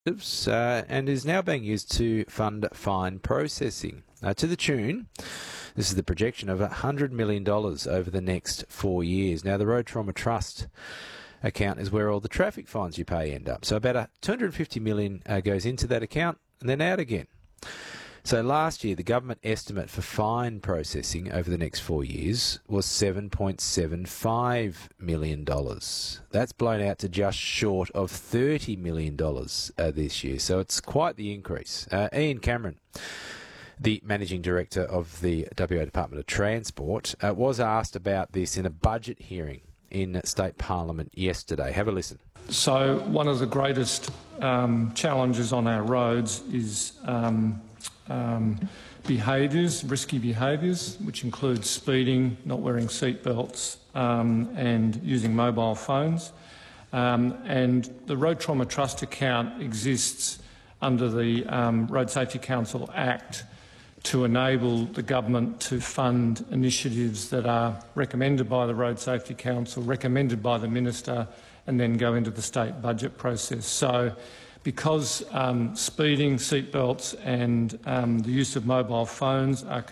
and is now being used to fund fine processing to the tune, this is the projection, of $100 million over the next 4 years. Now, the Road Trauma Trust account is where all the traffic fines you pay end up. So about $250 million goes into that account and then out again. So last year, the government estimate for fine processing over the next 4 years was $7.75 million. That's blown out to just short of $30 million this year. So it's quite the increase. Ian Cameron, the Managing Director of the WA Department of Transport, was asked about this in a budget hearing in State Parliament yesterday. Have a listen. So one of the greatest challenges on our roads is risky behaviours, which include speeding, not wearing seat belts and using mobile phones. And the Road Trauma Trust account exists under the Road Safety Council Act to enable the government to fund initiatives that are recommended by the Road Safety Council, recommended by the Minister, and then go into the state budget process. So because speeding, seatbelts and the use of mobile phones are